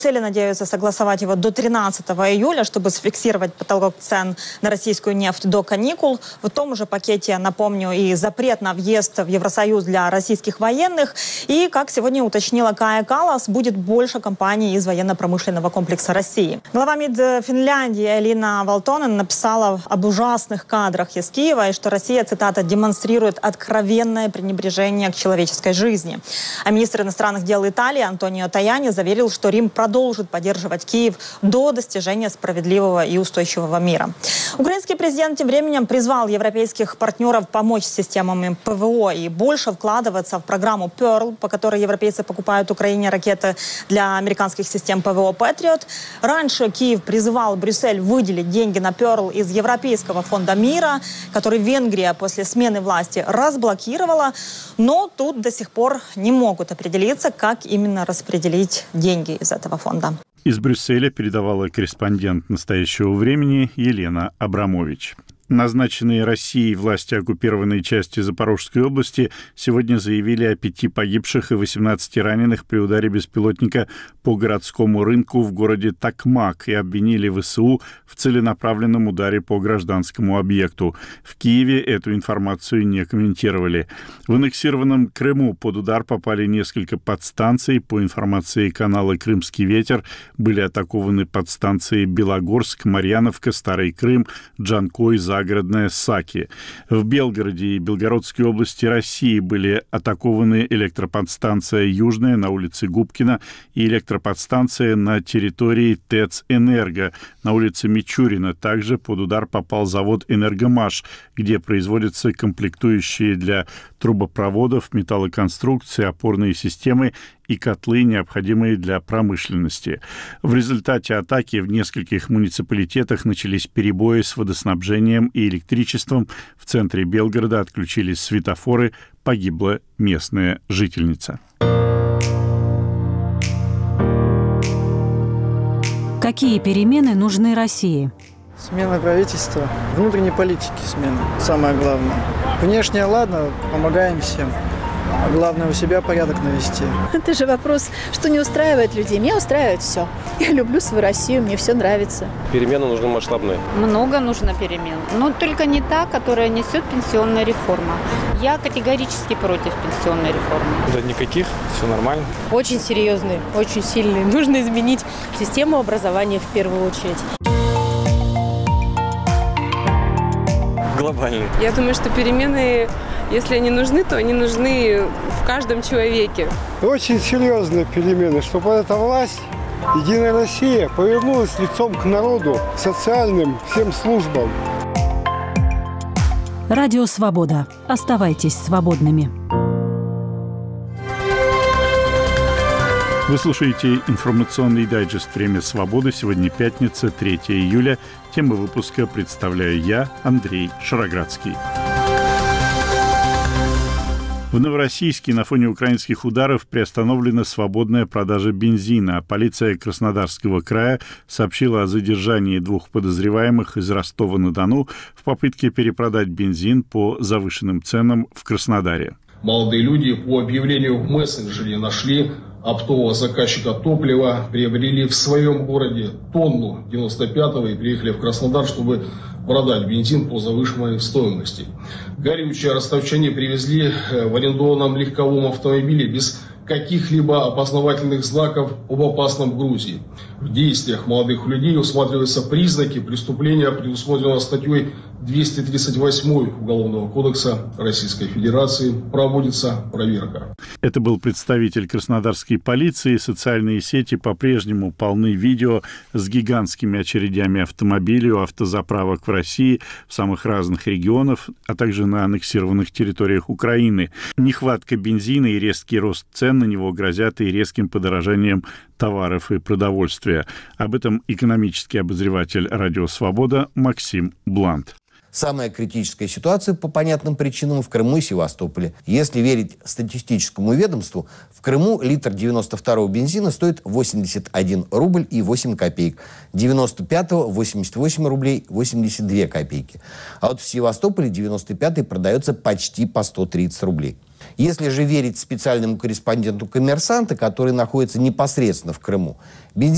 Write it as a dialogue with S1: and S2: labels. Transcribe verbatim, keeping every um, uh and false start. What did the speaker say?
S1: Цели надеются согласовать его до тринадцатого июля, чтобы сфиксировать потолок цен на российскую нефть до каникул. В том же пакете, напомню, и запрет на въезд в Евросоюз для российских военных. И, как сегодня уточнила Кая Каллас, будет больше компаний из военно-промышленного комплекса России. Глава МИД Финляндии Элина Валтонен написала об ужасных кадрах из Киева, и что Россия, цитата, демонстрирует откровенное пренебрежение к человеческой жизни. А министр иностранных дел Италии Антонио Таяни заверил, что Рим продолжит продолжит поддерживать Киев до достижения справедливого и устойчивого мира. Украинский президент тем временем призвал европейских партнеров помочь с системами ПВО и больше вкладываться в программу Pearl, по которой европейцы покупают Украине ракеты для американских систем ПВО Patriot. Раньше Киев призывал Брюссель выделить деньги на Pearl из Европейского фонда мира, который Венгрия после смены власти разблокировала, но тут до сих пор не могут определиться, как именно распределить деньги из этого фонда.
S2: Из Брюсселя передавала корреспондент «Настоящего времени» Елена Абрамович. Назначенные Россией власти оккупированной части Запорожской области сегодня заявили о пяти погибших и восемнадцати раненых при ударе беспилотника по городскому рынку в городе Токмак и обвинили ВСУ в целенаправленном ударе по гражданскому объекту. В Киеве эту информацию не комментировали. В аннексированном Крыму под удар попали несколько подстанций. По информации канала «Крымский ветер» были атакованы подстанции Белогорск, Марьяновка, Старый Крым, Джанкой, Загородная, Саки. В Белгороде и Белгородской области России были атакованы электроподстанция «Южная» на улице Губкина и электроподстанция на территории ТЭЦ «Энерго» на улице Мичурина. Также под удар попал завод «Энергомаш», где производятся комплектующие для трубопроводов, металлоконструкции, опорные системы и котлы, необходимые для промышленности. В результате атаки в нескольких муниципалитетах начались перебои с водоснабжением и электричеством. В центре Белгорода отключились светофоры, погибла местная жительница.
S3: Какие перемены нужны России?
S4: Смена правительства, внутренней политики смена, самое главное. Внешне, ладно, помогаем всем. А главное, у себя порядок навести.
S5: Это же вопрос, что не устраивает людей. Меня устраивает все. Я люблю свою Россию, мне все нравится.
S6: Перемены нужны масштабные.
S7: Много нужно перемен. Но только не та, которая несет пенсионная реформа. Я категорически против пенсионной реформы.
S6: Да никаких, все нормально.
S8: Очень серьезные, очень сильные. Нужно изменить систему образования в первую очередь.
S6: Глобальные.
S8: Я думаю, что перемены, если они нужны, то они нужны в каждом человеке.
S9: Очень серьезные перемены, чтобы эта власть, Единая Россия, повернулась лицом к народу, к социальным всем службам.
S3: Радио «Свобода». Оставайтесь свободными.
S2: Вы слушаете информационный дайджест «Время свободы». Сегодня пятница, третьего июля. Тему выпуска представляю я, Андрей Шароградский. В Новороссийске на фоне украинских ударов приостановлена свободная продажа бензина. Полиция Краснодарского края сообщила о задержании двух подозреваемых из Ростова-на-Дону в попытке перепродать бензин по завышенным ценам в Краснодаре.
S10: Молодые люди по объявлению в мессенджере нашли оптового заказчика топлива, приобрели в своем городе тонну девяносто пятого и приехали в Краснодар, чтобы продать бензин по завышенной стоимости. Горючее ростовчане привезли в арендованном легковом автомобиле без каких-либо опознавательных знаков об опасном грузе. В действиях молодых людей усматриваются признаки преступления, предусмотренного статьей двести тридцать восемь Уголовного кодекса Российской Федерации. Проводится проверка.
S2: Это был представитель краснодарской полиции. Социальные сети по-прежнему полны видео с гигантскими очередями автомобилей у автозаправок в России в самых разных регионах, а также на аннексированных территориях Украины. Нехватка бензина и резкий рост цен на него грозят и резким подорожанием товаров и продовольствия. Об этом экономический обозреватель «Радио Свобода» Максим Блант.
S11: Самая критическая ситуация по понятным причинам в Крыму и Севастополе. Если верить статистическому ведомству, в Крыму литр девяносто второго бензина стоит восемьдесят один рубль и восемь копеек, девяносто пятого восемьдесят восемь рублей восемьдесят две копейки. А вот в Севастополе девяносто пятый продается почти по сто тридцать рублей. Если же верить специальному корреспонденту «Коммерсанта», который находится непосредственно в Крыму, бензин